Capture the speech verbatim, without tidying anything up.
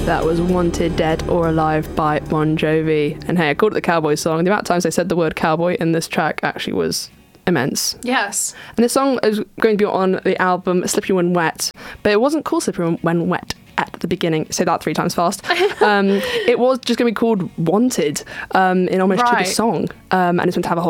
That was Wanted, Dead or Alive by Bon Jovi. And hey, I called it the Cowboy song. The amount of times they said the word cowboy in this track actually was immense. Yes. And this song is going to be on the album Slippery When Wet, but it wasn't called Slippery When Wet at the beginning. Say that three times fast. Um, it was just going to be called Wanted, um, in homage right. to the song. Um, and it's going to have a whole